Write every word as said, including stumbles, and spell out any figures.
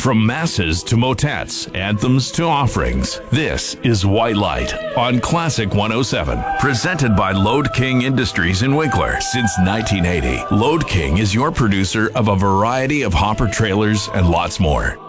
From masses to motets, anthems to offerings, this is White Light on Classic one oh seven. Presented by Load King Industries in Winkler. Since nineteen eighty, Load King is your producer of a variety of hopper trailers and lots more.